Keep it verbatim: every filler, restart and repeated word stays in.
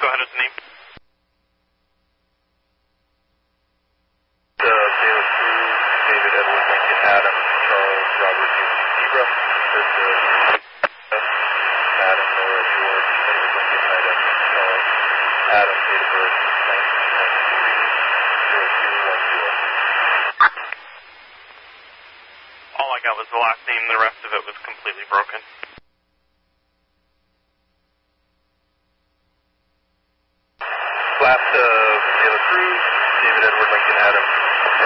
Go ahead with the name. Uh, Taylor Cruz, David Edward Lincoln, Adam, Charles, Robert Zebra. There's uh, Adam, Nora, George, David Lincoln, Ida, Charles, Adam, date of birth, nineteen ninety-three, zero two one zero. All I got was the last name, the rest of it was completely broken.